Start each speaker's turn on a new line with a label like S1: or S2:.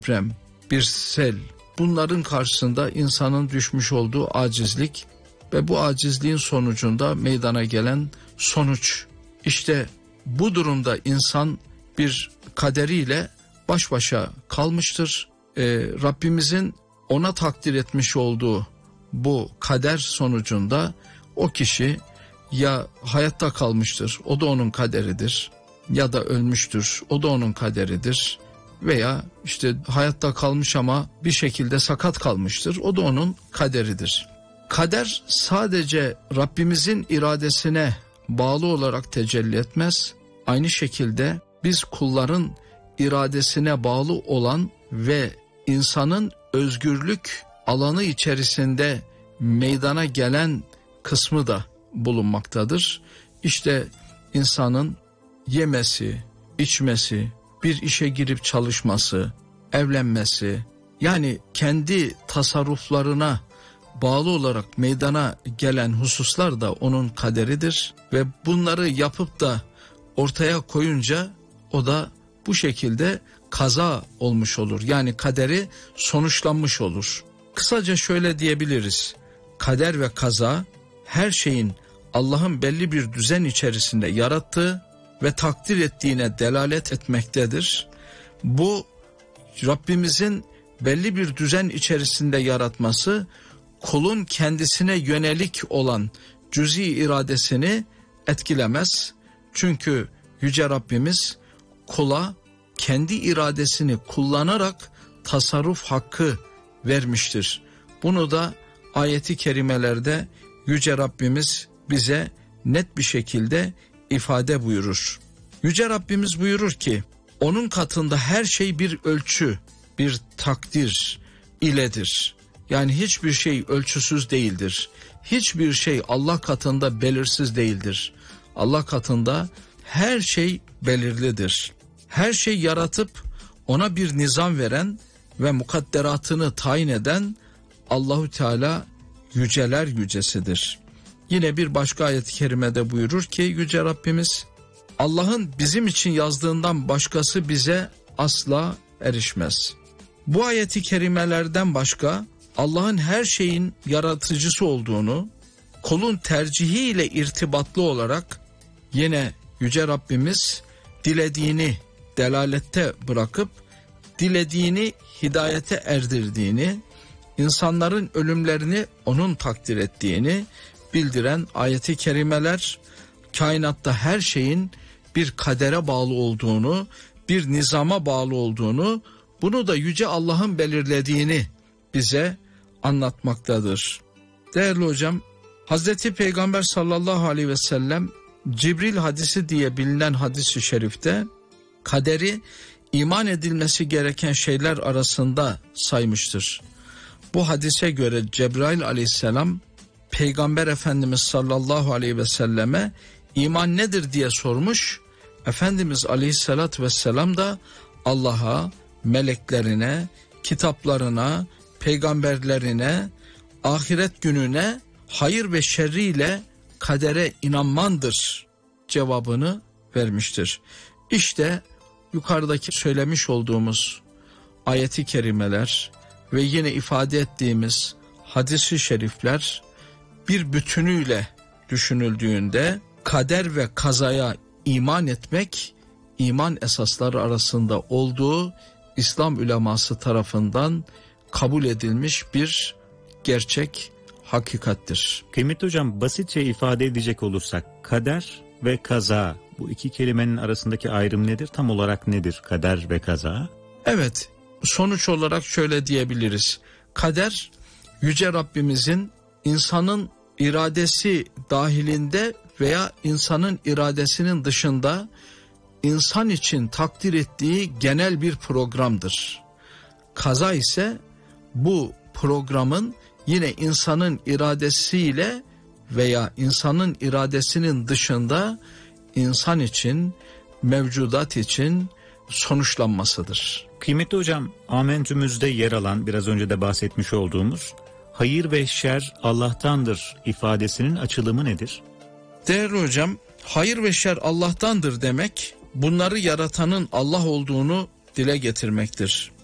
S1: deprem, bir sel, bunların karşısında insanın düşmüş olduğu acizlik ve bu acizliğin sonucunda meydana gelen sonuç. İşte bu durumda insan bir kaderiyle baş başa kalmıştır. Rabbimizin ona takdir etmiş olduğu bu kader sonucunda o kişi ya hayatta kalmıştır, o da onun kaderidir, ya da ölmüştür, o da onun kaderidir, veya işte hayatta kalmış ama bir şekilde sakat kalmıştır, o da onun kaderidir. Kader sadece Rabbimizin iradesine bağlı olarak tecelli etmez. Aynı şekilde biz kulların iradesine bağlı olan ve insanın özgürlük alanı içerisinde meydana gelen kısmı da bulunmaktadır. İşte insanın yemesi, içmesi, bir işe girip çalışması, evlenmesi, yani kendi tasarruflarına bağlı olarak meydana gelen hususlar da onun kaderidir ve bunları yapıp da ortaya koyunca o da bu şekilde kaza olmuş olur. Yani kaderi sonuçlanmış olur. Kısaca şöyle diyebiliriz: kader ve kaza her şeyin Allah'ın belli bir düzen içerisinde yarattığı ve takdir ettiğine delalet etmektedir. Bu Rabbimizin belli bir düzen içerisinde yaratması kulun kendisine yönelik olan cüz'i iradesini etkilemez. Çünkü Yüce Rabbimiz kula kendi iradesini kullanarak tasarruf hakkı vermiştir. Bunu da ayeti kerimelerde Yüce Rabbimiz bize net bir şekilde ifade buyurur. Yüce Rabbimiz buyurur ki, onun katında her şey bir ölçü, bir takdir iledir. Yani hiçbir şey ölçüsüz değildir. Hiçbir şey Allah katında belirsiz değildir. Allah katında her şey belirlidir. Her şey yaratıp ona bir nizam veren ve mukadderatını tayin eden Allahu Teala yüceler yücesidir. Yine bir başka ayet-i kerimede buyurur ki Yüce Rabbimiz, Allah'ın bizim için yazdığından başkası bize asla erişmez. Bu ayet-i kerimelerden başka Allah'ın her şeyin yaratıcısı olduğunu, kulun tercihiyle irtibatlı olarak yine Yüce Rabbimiz dilediğini delalette bırakıp dilediğini hidayete erdirdiğini, insanların ölümlerini onun takdir ettiğini bildiren ayet-i kerimeler, kainatta her şeyin bir kadere bağlı olduğunu, bir nizama bağlı olduğunu, bunu da Yüce Allah'ın belirlediğini bize anlatmaktadır. Değerli hocam, Hazreti Peygamber sallallahu aleyhi ve sellem Cibril hadisi diye bilinen hadis-i şerifte kaderi iman edilmesi gereken şeyler arasında saymıştır. Bu hadise göre Cebrail aleyhisselam Peygamber Efendimiz sallallahu aleyhi ve selleme iman nedir diye sormuş. Efendimiz aleyhissalatü vesselam da Allah'a, meleklerine, kitaplarına, peygamberlerine, ahiret gününe, hayır ve şerriyle kadere inanmandır cevabını vermiştir. İşte yukarıdaki söylemiş olduğumuz ayeti kerimeler ve yine ifade ettiğimiz hadis-i şerifler bir bütünüyle düşünüldüğünde kader ve kazaya iman etmek, iman esasları arasında olduğu İslam uleması tarafından kabul edilmiş bir gerçek, hakikattir.
S2: Kıymetli hocam, basitçe ifade edecek olursak kader ve kaza, bu iki kelimenin arasındaki ayrım nedir? Tam olarak nedir kader ve kaza?
S1: Evet, sonuç olarak şöyle diyebiliriz. Kader, Yüce Rabbimizin insanın iradesi dahilinde veya insanın iradesinin dışında insan için takdir ettiği genel bir programdır. Kaza ise bu programın yine insanın iradesiyle veya insanın iradesinin dışında insan için, mevcudat için sonuçlanmasıdır.
S2: Kıymetli hocam, Amentümüzde yer alan, biraz önce de bahsetmiş olduğumuz hayır ve şer Allah'tandır ifadesinin açılımı nedir?
S1: Değerli hocam, hayır ve şer Allah'tandır demek, bunları yaratanın Allah olduğunu dile getirmektir.